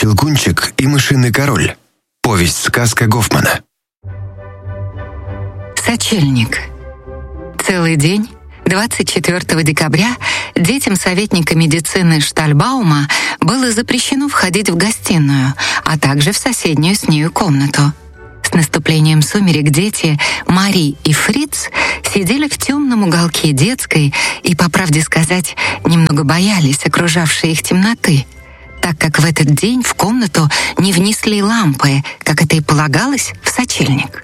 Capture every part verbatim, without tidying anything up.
Щелкунчик и мышиный король. Повесть-сказка Гофмана. Сочельник. Целый день, двадцать четвёртого декабря, детям советника медицины Штальбаума было запрещено входить в гостиную, а также в соседнюю с нею комнату. С наступлением сумерек дети Мари и Фриц сидели в темном уголке детской и, по правде сказать, немного боялись окружавшей их темноты, так как в этот день в комнату не внесли лампы, как это и полагалось в сочельник.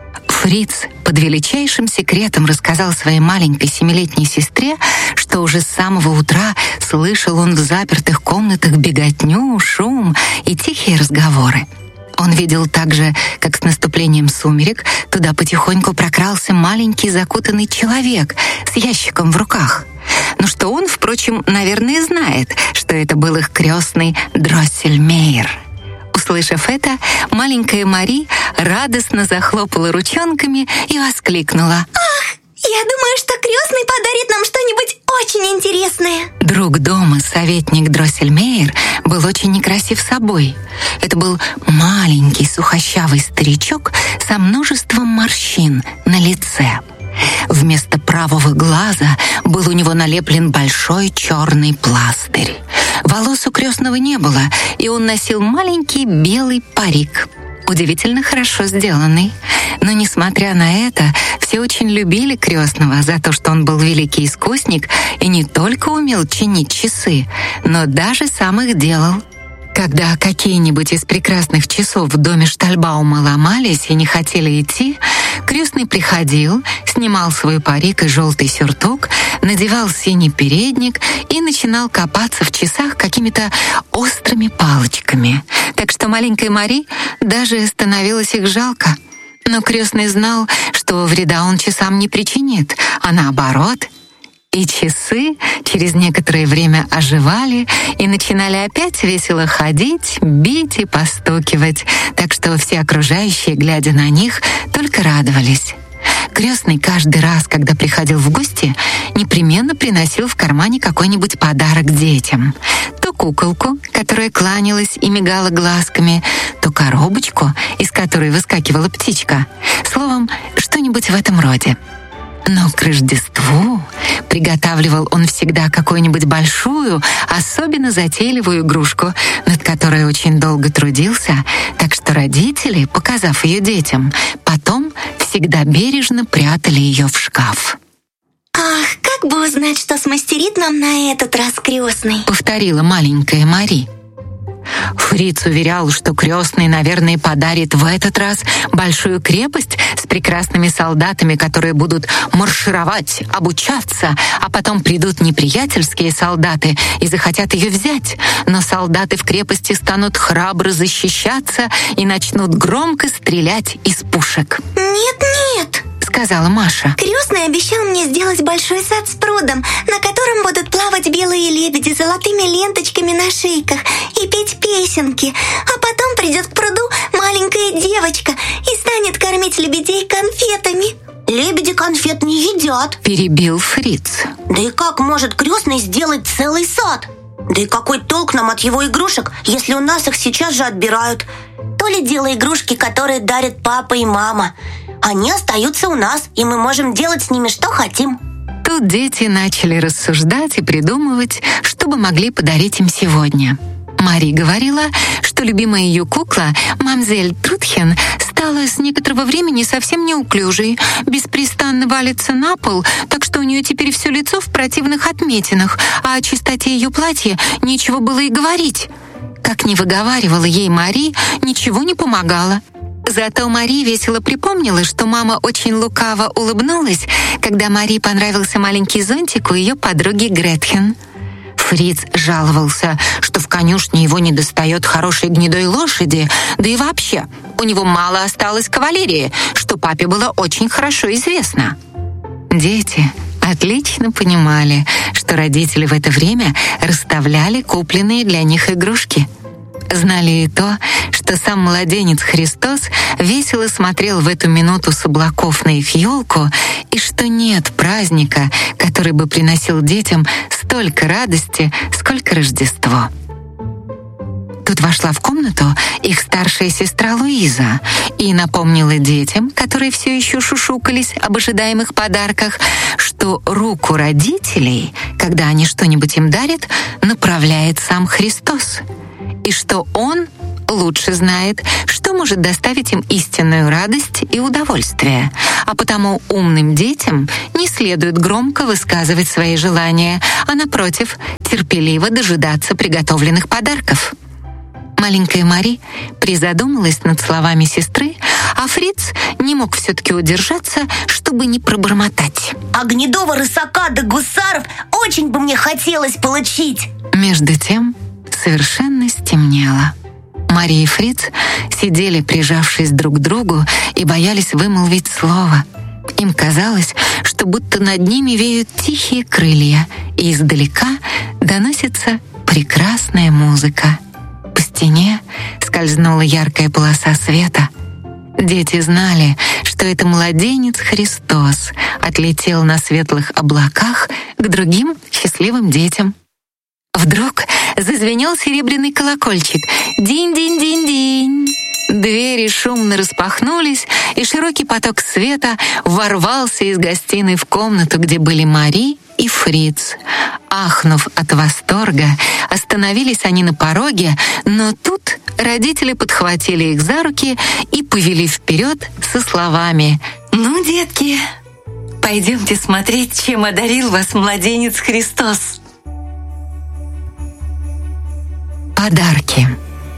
Фриц под величайшим секретом рассказал своей маленькой семилетней сестре, что уже с самого утра слышал он в запертых комнатах беготню, шум и тихие разговоры. Он видел также, как с наступлением сумерек туда потихоньку прокрался маленький закутанный человек с ящиком в руках. Но что он, впрочем, наверное, знает, что это был их крестный Дроссельмейр. Услышав это, маленькая Мари радостно захлопала ручонками и воскликнула: «Ах, я думаю, что крестный подарит нам что-нибудь очень интересное!» Друг дома, советник Дроссельмейр, был очень некрасив собой. Это был маленький сухощавый старичок со множеством морщин на лице. Вместо правого глаза был у него налеплен большой черный пластырь. Волос у крестного не было, и он носил маленький белый парик, удивительно хорошо сделанный. Но, несмотря на это, все очень любили крестного за то, что он был великий искусник и не только умел чинить часы, но даже сам их делал. Когда какие-нибудь из прекрасных часов в доме Штальбаума ломались и не хотели идти, крестный приходил, снимал свой парик и желтый сюртук, надевал синий передник и начинал копаться в часах какими-то острыми палочками. Так что маленькой Мари даже становилось их жалко. Но крестный знал, что вреда он часам не причинит, а наоборот — и часы через некоторое время оживали и начинали опять весело ходить, бить и постукивать, так что все окружающие, глядя на них, только радовались. Крестный каждый раз, когда приходил в гости, непременно приносил в кармане какой-нибудь подарок детям. То куколку, которая кланялась и мигала глазками, то коробочку, из которой выскакивала птичка. Словом, что-нибудь в этом роде. Но к Рождеству приготавливал он всегда какую-нибудь большую, особенно затейливую игрушку, над которой очень долго трудился, так что родители, показав ее детям, потом всегда бережно прятали ее в шкаф. «Ах, как бы узнать, что смастерит нам на этот раз крестный?» — повторила маленькая Мари. Фриц уверял, что крестный, наверное, подарит в этот раз большую крепость с прекрасными солдатами, которые будут маршировать, обучаться, а потом придут неприятельские солдаты и захотят ее взять. Но солдаты в крепости станут храбро защищаться и начнут громко стрелять из пушек. «Нет-нет», — сказала Маша. «крестный обещал мне сделать большой сад с прудом, на котором будут плавать белые лебеди с золотыми ленточками на шейках и петь песенки, а потом придет к пруду маленькая девочка и станет кормить лебедей конфетами». «Лебеди конфет не едят», — перебил Фриц. «Да и как может крестный сделать целый сад? Да и какой толк нам от его игрушек, если у нас их сейчас же отбирают? То ли дело игрушки, которые дарят папа и мама. Они остаются у нас, и мы можем делать с ними что хотим». Тут дети начали рассуждать и придумывать, что бы могли подарить им сегодня. Мари говорила, что любимая ее кукла, мамзель Трутхен, стала с некоторого времени совсем неуклюжей, беспрестанно валится на пол, так что у нее теперь все лицо в противных отметинах, а о чистоте ее платья нечего было и говорить. Как ни выговаривала ей Мари, ничего не помогало. Зато Мари весело припомнила, что мама очень лукаво улыбнулась, когда Мари понравился маленький зонтик у ее подруги Гретхен. Фриц жаловался, что в конюшне его недостает хорошей гнедой лошади, да и вообще, у него мало осталось кавалерии, что папе было очень хорошо известно. Дети отлично понимали, что родители в это время расставляли купленные для них игрушки. Знали и то, что сам младенец Христос весело смотрел в эту минуту с облаков на их елку, и что нет праздника, который бы приносил детям столько радости, сколько Рождество. Тут вошла в комнату их старшая сестра Луиза и напомнила детям, которые все еще шушукались об ожидаемых подарках, что руку родителей, когда они что-нибудь им дарят, направляет сам Христос, и что Он лучше знает, что может доставить им истинную радость и удовольствие, а потому умным детям не следует громко высказывать свои желания, а, напротив, терпеливо дожидаться приготовленных подарков. Маленькая Мари призадумалась над словами сестры, а Фриц не мог все-таки удержаться, чтобы не пробормотать. «Огнедова рысака да гусаров очень бы мне хотелось получить!» Между тем совершенно стемнело. Мари и Фриц сидели, прижавшись друг к другу, и боялись вымолвить слово. Им казалось, что будто над ними веют тихие крылья, и издалека доносится прекрасная музыка. По стене скользнула яркая полоса света. Дети знали, что это младенец Христос отлетел на светлых облаках к другим счастливым детям. Вдруг зазвенел серебряный колокольчик. Динь-динь-динь-динь. Двери шумно распахнулись, и широкий поток света ворвался из гостиной в комнату, где были Мари и Фриц. Ахнув от восторга, остановились они на пороге, но тут родители подхватили их за руки и повели вперед со словами: «Ну, детки, пойдемте смотреть, чем одарил вас младенец Христос». Подарки.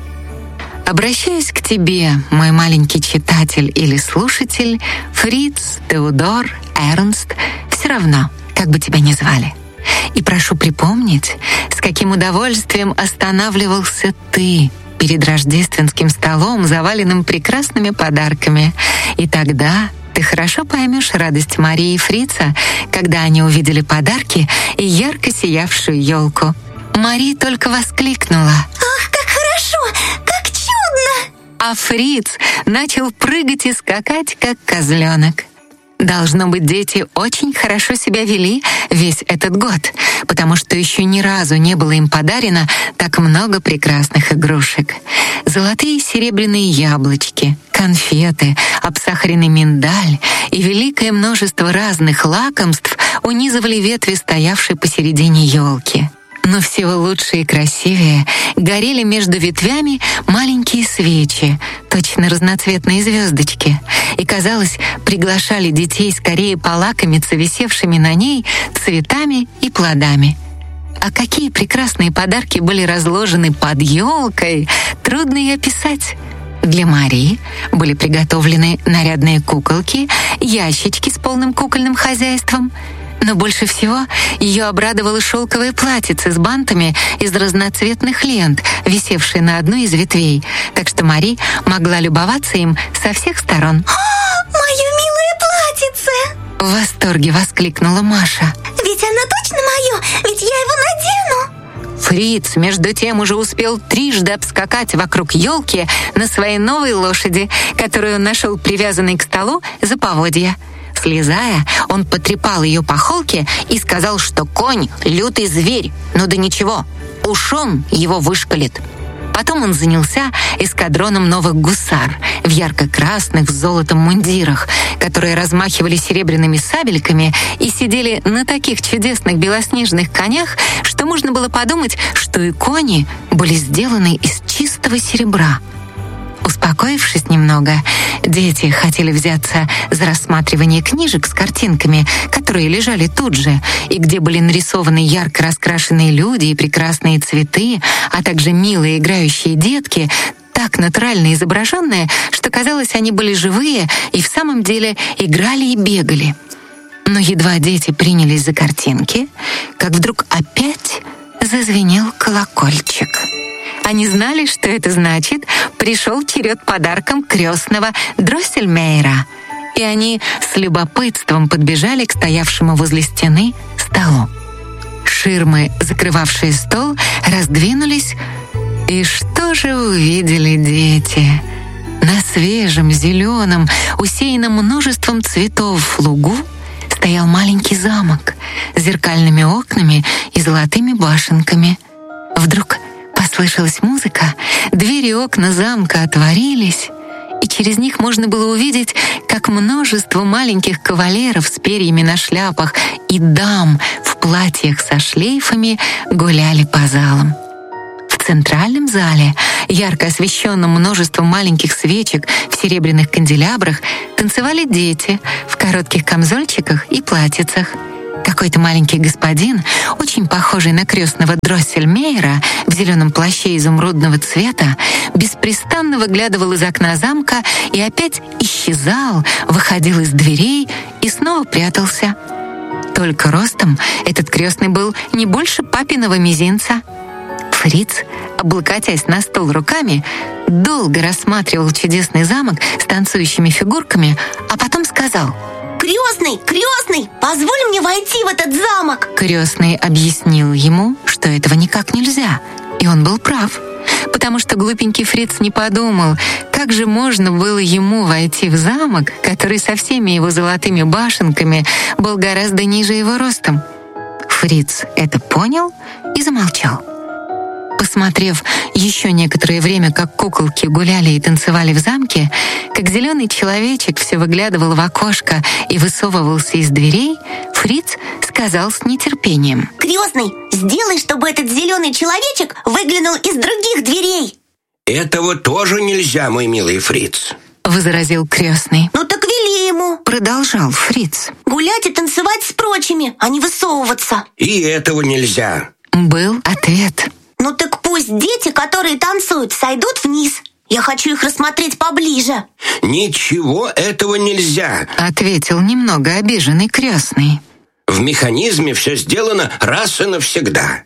Обращаюсь к тебе, мой маленький читатель или слушатель, Фриц, Теодор, Эрнст, все равно, как бы тебя ни звали. И прошу припомнить, с каким удовольствием останавливался ты перед рождественским столом, заваленным прекрасными подарками. И тогда ты хорошо поймешь радость Марии и Фрица, когда они увидели подарки и ярко сиявшую елку. Мари только воскликнула: «Ах, как хорошо! Как чудно!» А Фриц начал прыгать и скакать, как козленок. Должно быть, дети очень хорошо себя вели весь этот год, потому что еще ни разу не было им подарено так много прекрасных игрушек. Золотые и серебряные яблочки, конфеты, обсахаренный миндаль и великое множество разных лакомств унизывали ветви, стоявшей посередине елки. Но всего лучше и красивее горели между ветвями маленькие свечи, точно разноцветные звездочки, и, казалось, приглашали детей скорее полакомиться висевшими на ней цветами и плодами. А какие прекрасные подарки были разложены под елкой, трудно и описать. Для Марии были приготовлены нарядные куколки, ящички с полным кукольным хозяйством. Но больше всего ее обрадовало шелковое платьице с бантами из разноцветных лент, висевшее на одной из ветвей, так что Мари могла любоваться им со всех сторон. «О, мое милое платьице!» В восторге воскликнула Маша. «Ведь оно точно мое, ведь я его надену!» Фриц, между тем, уже успел трижды обскакать вокруг елки на своей новой лошади, которую он нашел привязанной к столу за поводья. Слезая, он потрепал ее по холке и сказал, что конь — лютый зверь, ну да ничего, уж он его вышкалит. Потом он занялся эскадроном новых гусар в ярко-красных с золотом мундирах, которые размахивали серебряными сабельками и сидели на таких чудесных белоснежных конях, что можно было подумать, что и кони были сделаны из чистого серебра. Успокоившись немного, дети хотели взяться за рассматривание книжек с картинками, которые лежали тут же, и где были нарисованы ярко раскрашенные люди и прекрасные цветы, а также милые играющие детки, так натурально изображенные, что казалось, они были живые и в самом деле играли и бегали. Но едва дети принялись за картинки, как вдруг опять зазвенел колокольчик. Они знали, что это значит. Пришел черед подаркам крестного Дроссельмейра, и они с любопытством подбежали к стоявшему возле стены столу. Ширмы, закрывавшие стол, раздвинулись, и что же увидели дети? На свежем, зеленом, усеянном множеством цветов лугу стоял маленький замок с зеркальными окнами и золотыми башенками. Вдруг Послышалась музыка, двери и окна замка отворились, и через них можно было увидеть, как множество маленьких кавалеров с перьями на шляпах и дам в платьях со шлейфами гуляли по залам. В центральном зале, ярко освещенном множеством маленьких свечек в серебряных канделябрах, танцевали дети в коротких камзольчиках и платьицах. Какой-то маленький господин, очень похожий на крестного Дроссельмейра, в зеленом плаще изумрудного цвета, беспрестанно выглядывал из окна замка и опять исчезал, выходил из дверей и снова прятался. Только ростом этот крестный был не больше папиного мизинца. Фриц, облокотясь на стол руками, долго рассматривал чудесный замок с танцующими фигурками, а потом сказал: «Крестный, крестный, позволь мне войти в этот замок!» Крестный объяснил ему, что этого никак нельзя, и он был прав, потому что глупенький Фриц не подумал, как же можно было ему войти в замок, который со всеми его золотыми башенками был гораздо ниже его ростом. Фриц это понял и замолчал. Посмотрев еще некоторое время, как куколки гуляли и танцевали в замке, как зеленый человечек все выглядывал в окошко и высовывался из дверей, Фриц сказал с нетерпением: «Крестный, сделай, чтобы этот зеленый человечек выглянул из других дверей!» «Этого тоже нельзя, мой милый Фриц», — возразил крестный. «Ну так вели ему», — продолжал Фриц. «гулять и танцевать с прочими, а не высовываться». «И этого нельзя», — был ответ. «Ну так пусть дети, которые танцуют, сойдут вниз. Я хочу их рассмотреть поближе». «Ничего этого нельзя», — ответил немного обиженный крестный. «В механизме все сделано раз и навсегда».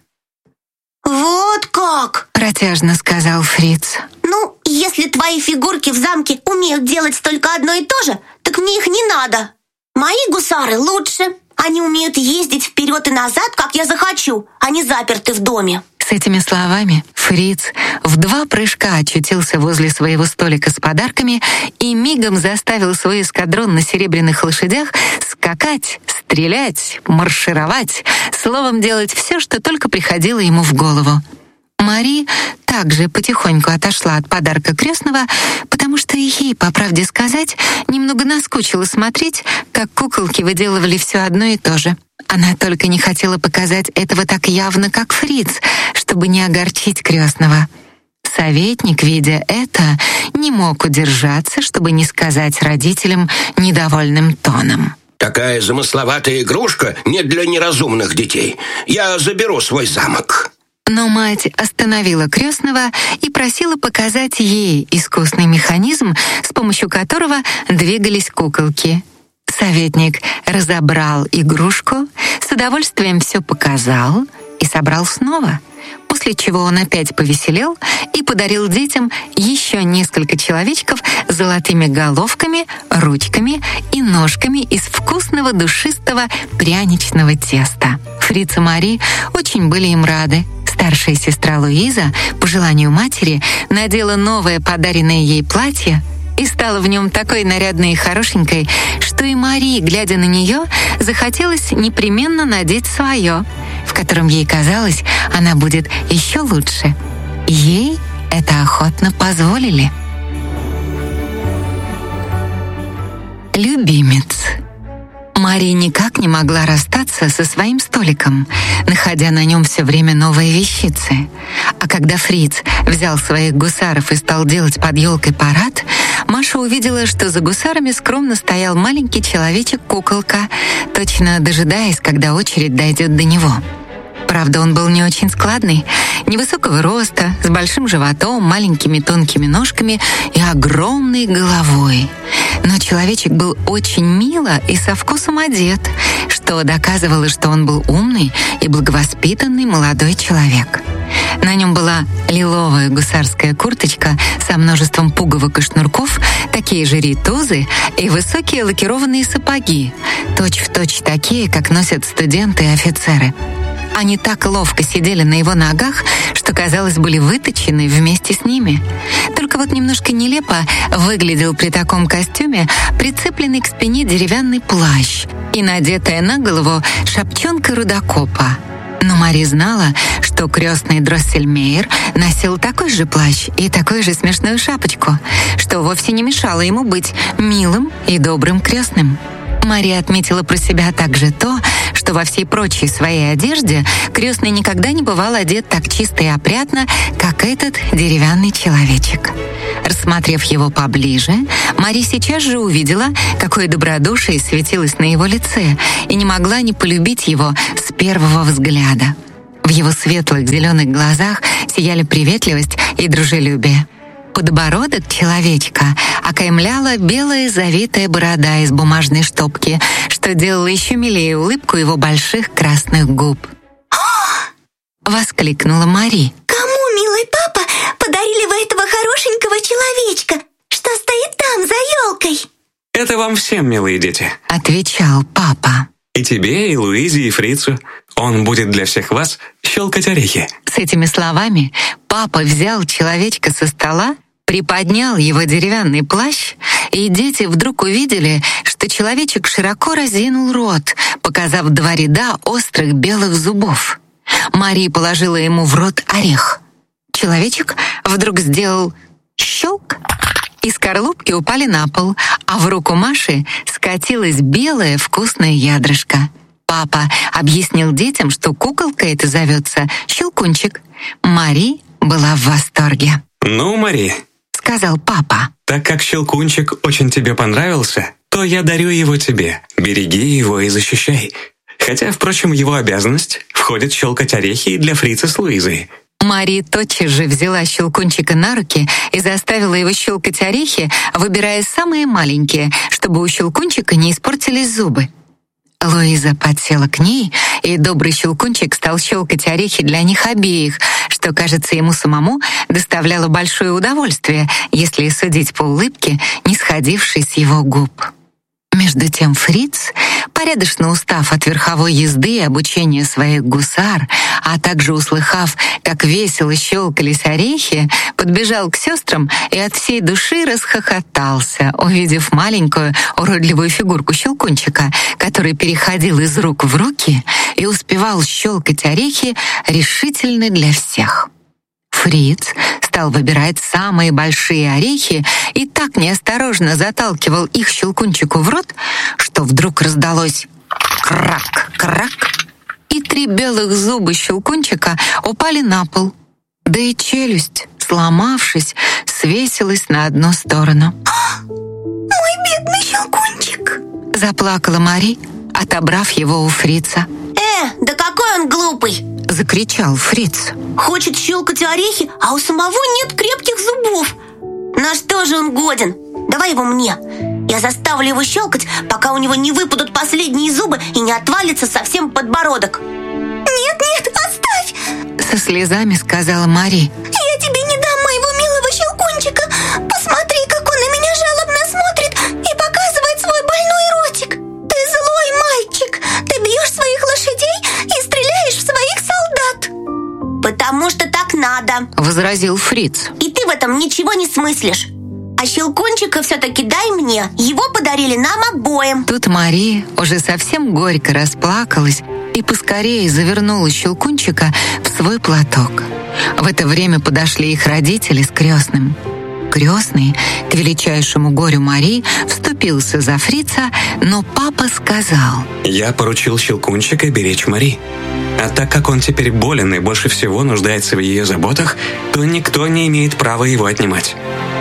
«Вот как!» — протяжно сказал Фриц. «Ну, если твои фигурки в замке умеют делать только одно и то же, так мне их не надо. Мои гусары лучше. Они умеют ездить вперед и назад, как я захочу, а не заперты в доме». С этими словами Фриц в два прыжка очутился возле своего столика с подарками и мигом заставил свой эскадрон на серебряных лошадях скакать, стрелять, маршировать, словом, делать все, что только приходило ему в голову. Мари также потихоньку отошла от подарка крестного, потому что ей, по правде сказать, немного наскучило смотреть, как куколки выделывали все одно и то же. Она только не хотела показать этого так явно, как Фриц, чтобы не огорчить крестного. Советник, видя это, не мог удержаться, чтобы не сказать родителям недовольным тоном: «Такая замысловатая игрушка не для неразумных детей. Я заберу свой замок». Но мать остановила крестного и просила показать ей искусный механизм, с помощью которого двигались куколки. Советник разобрал игрушку, с удовольствием все показал и собрал снова, после чего он опять повеселел и подарил детям еще несколько человечков с золотыми головками, ручками и ножками из вкусного душистого пряничного теста. Фриц и Мари очень были им рады. Старшая сестра Луиза, по желанию матери, надела новое подаренное ей платье и стала в нем такой нарядной и хорошенькой, что и Мари, глядя на нее, захотелось непременно надеть свое, в котором ей казалось, она будет еще лучше. Ей это охотно позволили. Любимец. Мари никак не могла расстаться со своим столиком, находя на нем все время новые вещицы. А когда Фриц взял своих гусаров и стал делать под елкой парад, Маша увидела, что за гусарами скромно стоял маленький человечек-куколка, точно дожидаясь, когда очередь дойдет до него. Правда, он был не очень складный, невысокого роста, с большим животом, маленькими тонкими ножками и огромной головой. Но человечек был очень мило и со вкусом одет, что доказывало, что он был умный и благовоспитанный молодой человек. На нем была лиловая гусарская курточка со множеством пуговок и шнурков, такие же рейтузы и высокие лакированные сапоги, точь-в-точь такие, как носят студенты и офицеры. Они так ловко сидели на его ногах, что, казалось, были выточены вместе с ними. Только вот немножко нелепо выглядел при таком костюме прицепленный к спине деревянный плащ и надетая на голову шапчонка рудокопа. Но Мари знала, что крестный Дроссельмейер носил такой же плащ и такую же смешную шапочку, что вовсе не мешало ему быть милым и добрым крестным. Мари отметила про себя также то, что во всей прочей своей одежде крестный никогда не бывал одет так чисто и опрятно, как этот деревянный человечек. Рассмотрев его поближе, Мари сейчас же увидела, какое добродушие светилось на его лице, и не могла не полюбить его с первого взгляда. В его светлых зеленых глазах сияли приветливость и дружелюбие. Подбородок человечка окаймляла белая завитая борода из бумажной штопки, что делало еще милее улыбку его больших красных губ. Воскликнула Мари. «Кому, милый папа, подарили вы этого хорошенького человечка, что стоит там, за елкой?» «Это вам всем, милые дети», — отвечал папа. «И тебе, и Луизе, и Фрицу. Он будет для всех вас щелкать орехи». С этими словами папа взял человечка со стола, приподнял его деревянный плащ, и дети вдруг увидели, что человечек широко разинул рот, показав два ряда острых белых зубов. Мари положила ему в рот орех. Человечек вдруг сделал щелк, и скорлупки упали на пол, а в руку Маши скатилось белое вкусное ядрышко. Папа объяснил детям, что куколка эта зовется Щелкунчик. Мари была в восторге. «Ну, Мари», — сказал папа, «так как Щелкунчик очень тебе понравился, то я дарю его тебе. Береги его и защищай. Хотя, впрочем, его обязанность входит щелкать орехи и для Фрица с Луизой». Мари тотчас же взяла Щелкунчика на руки и заставила его щелкать орехи, выбирая самые маленькие, чтобы у Щелкунчика не испортились зубы. Луиза подсела к ней, и добрый Щелкунчик стал щелкать орехи для них обеих, что, кажется, ему самому доставляло большое удовольствие, если судить по улыбке, не сходившей с его губ. Между тем Фриц, порядочно устав от верховой езды и обучения своих гусар, а также услыхав, как весело щелкались орехи, подбежал к сестрам и от всей души расхохотался, увидев маленькую уродливую фигурку Щелкунчика, который переходил из рук в руки и успевал щелкать орехи решительно для всех. Фриц стал выбирать самые большие орехи и так неосторожно заталкивал их Щелкунчику в рот, что вдруг раздалось крак-крак, и три белых зуба Щелкунчика упали на пол. Да и челюсть, сломавшись, свесилась на одну сторону. «Мой бедный Щелкунчик!» — заплакала Мари, отобрав его у Фрица. Э, да какой он глупый! — закричал Фриц. Хочет щелкать орехи, а у самого нет крепких зубов. На что же он годен? Давай его мне. Я заставлю его щелкать, пока у него не выпадут последние зубы и не отвалится совсем подбородок. «Нет, нет, оставь!» — со слезами сказала Мари. «Я тебе не дам моего милого Щелкунчика. Посмотри, как он на меня жалобно смотрит и показывает свой больной ротик. Ты злой мальчик. Ты бьешь своих лошадей и стреляешь в своих солдат». «Потому что так надо», — возразил Фриц. «И ты в этом ничего не смыслишь. А Щелкунчика все-таки дай мне. Его подарили нам обоим». Тут Мари уже совсем горько расплакалась и поскорее завернула Щелкунчика в свой платок. В это время подошли их родители с крестным. Крестный, к величайшему горю Мари, вступился за Фрица, но папа сказал: «Я поручил Щелкунчика беречь Мари. А так как он теперь болен и больше всего нуждается в ее заботах, то никто не имеет права его отнимать.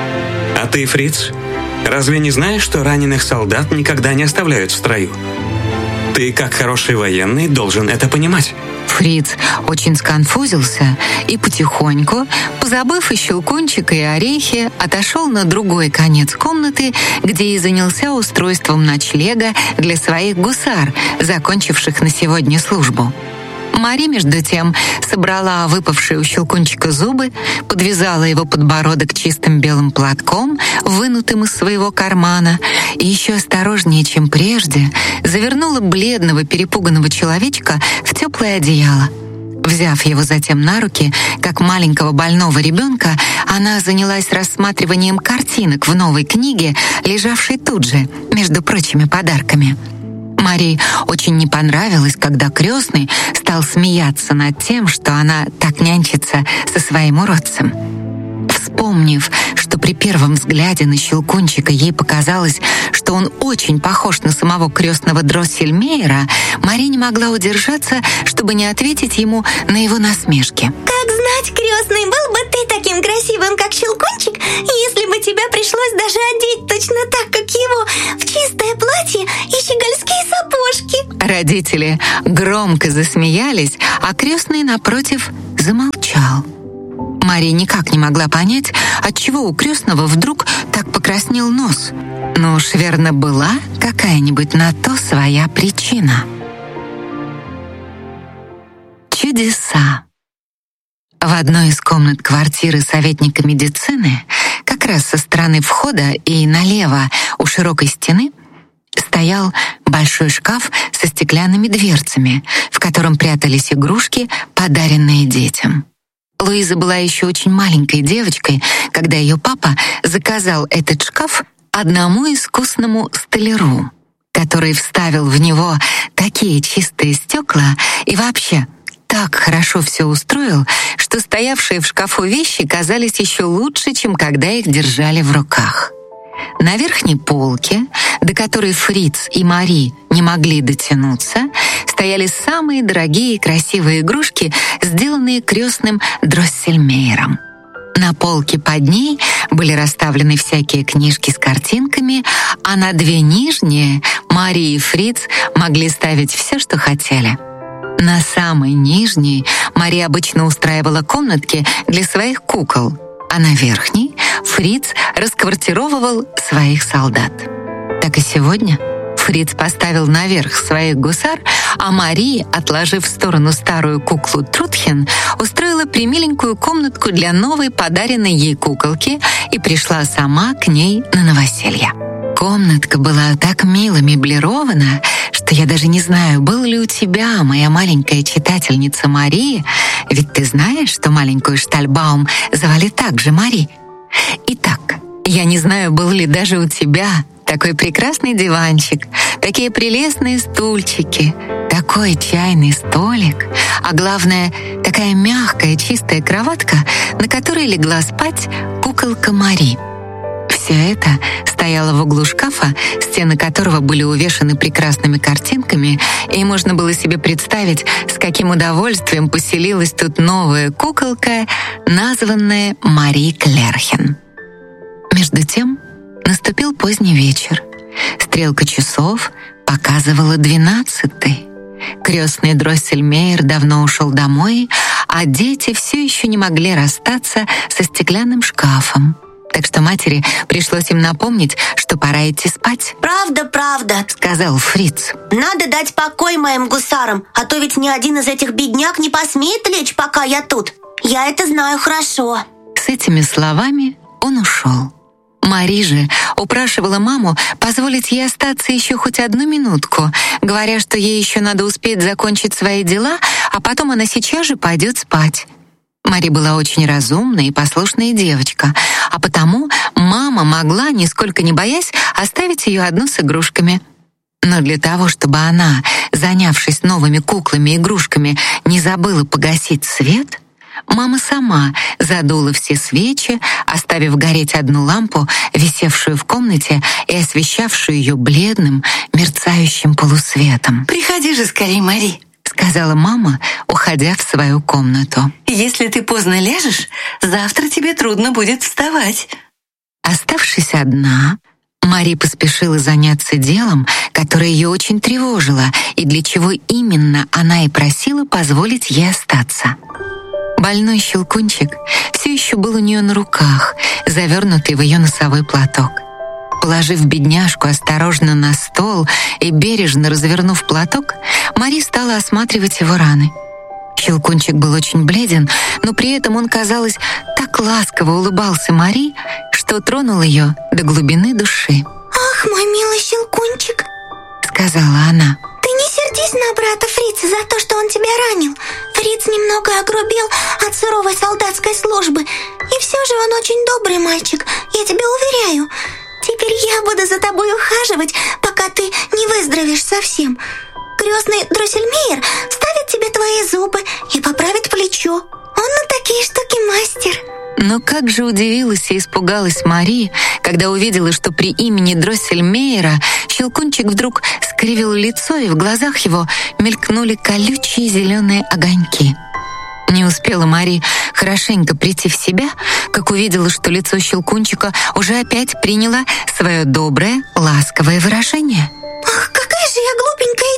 А ты, Фриц, разве не знаешь, что раненых солдат никогда не оставляют в строю? Ты, как хороший военный, должен это понимать». Фриц очень сконфузился и потихоньку, позабыв и Щелкунчика, и орехи, отошел на другой конец комнаты, где и занялся устройством ночлега для своих гусар, закончивших на сегодня службу. Мари, между тем, собрала выпавшие у Щелкунчика зубы, подвязала его подбородок чистым белым платком, вынутым из своего кармана, и еще осторожнее, чем прежде, завернула бледного перепуганного человечка в теплое одеяло. Взяв его затем на руки, как маленького больного ребенка, она занялась рассматриванием картинок в новой книге, лежавшей тут же, между прочими подарками. Мари очень не понравилось, когда крестный стал смеяться над тем, что она так нянчится со своим уродцем. Вспомнив, что при первом взгляде на Щелкунчика ей показалось, что он очень похож на самого крестного Дроссельмейра, Мари не могла удержаться, чтобы не ответить ему на его насмешки. Как знать, крестный, был бы ты таким красивым, как Щелкунчик, если бы тебя пришлось даже одеть точно так, как его, в чистое платье и щегольские сапожки. Родители громко засмеялись, а крестный, напротив, замолчал. Мари никак не могла понять, отчего у крестного вдруг так покраснел нос. Но уж верно была какая-нибудь на то своя причина. Чудеса. В одной из комнат квартиры советника медицины, как раз со стороны входа и налево у широкой стены, стоял большой шкаф со стеклянными дверцами, в котором прятались игрушки, подаренные детям. Луиза была еще очень маленькой девочкой, когда ее папа заказал этот шкаф одному искусному столяру, который вставил в него такие чистые стекла и вообще так хорошо все устроил, что стоявшие в шкафу вещи казались еще лучше, чем когда их держали в руках. На верхней полке, до которой Фриц и Мари не могли дотянуться, стояли самые дорогие и красивые игрушки, сделанные крестным Дроссельмейром. На полке под ней были расставлены всякие книжки с картинками, а на две нижние Мари и Фриц могли ставить все, что хотели. На самой нижней Мари обычно устраивала комнатки для своих кукол, а на верхней Фриц расквартировывал своих солдат. Так и сегодня Фриц поставил наверх своих гусар, а Мари, отложив в сторону старую куклу Трутхен, устроила примиленькую комнатку для новой подаренной ей куколки и пришла сама к ней на новоселье. Комнатка была так мило меблирована, что я даже не знаю, был ли у тебя, моя маленькая читательница Мари, ведь ты знаешь, что маленькую Штальбаум звали также Мари. Итак, я не знаю, был ли даже у тебя такой прекрасный диванчик, такие прелестные стульчики, такой чайный столик, а главное, такая мягкая чистая кроватка, на которой легла спать куколка Мари. Все это стояло в углу шкафа, стены которого были увешаны прекрасными картинками, и можно было себе представить, с каким удовольствием поселилась тут новая куколка, названная Мари Клерхен. Между тем наступил поздний вечер. Стрелка часов показывала двенадцатый. Крестный Дроссельмейр давно ушел домой, а дети все еще не могли расстаться со стеклянным шкафом. Так что матери пришлось им напомнить, что пора идти спать. «Правда, правда», — сказал Фриц. «Надо дать покой моим гусарам, а то ведь ни один из этих бедняк не посмеет лечь, пока я тут. Я это знаю хорошо». С этими словами он ушел. Мари же упрашивала маму позволить ей остаться еще хоть одну минутку, говоря, что ей еще надо успеть закончить свои дела, а потом она сейчас же пойдет спать. Мари была очень разумная и послушная девочка, а потому мама могла, нисколько не боясь, оставить ее одну с игрушками. Но для того, чтобы она, занявшись новыми куклами и игрушками, не забыла погасить свет, мама сама задула все свечи, оставив гореть одну лампу, висевшую в комнате и освещавшую ее бледным, мерцающим полусветом. «Приходи же скорей, Мари», — сказала мама, уходя в свою комнату. «Если ты поздно ляжешь, завтра тебе трудно будет вставать». Оставшись одна, Мари поспешила заняться делом, которое ее очень тревожило, и для чего именно она и просила позволить ей остаться. Больной Щелкунчик все еще был у нее на руках, завернутый в ее носовой платок. Положив бедняжку осторожно на стол и бережно развернув платок, Мари стала осматривать его раны. Щелкунчик был очень бледен, но при этом он, казалось, так ласково улыбался Мари, что тронул ее до глубины души. «Ах, мой милый Щелкунчик», — сказала она. «ты не сердись на брата Фрица за то, что он тебя ранил. Фриц немного огрубел от суровой солдатской службы, и все же он очень добрый мальчик, я тебя уверяю. Теперь я буду за тобой ухаживать, пока пока ты не выздоровеешь совсем. Крестный Дроссельмейр вставит тебе твои зубы и поправит плечо. Он на такие штуки мастер. Но как же удивилась и испугалась Мари, когда увидела, что при имени Дроссельмейра Щелкунчик вдруг скривил лицо, и в глазах его мелькнули колючие зеленые огоньки. Не успела Мари хорошенько прийти в себя, как увидела, что лицо Щелкунчика уже опять приняло свое доброе, ласковое выражение. Ах, какая же я глупенькая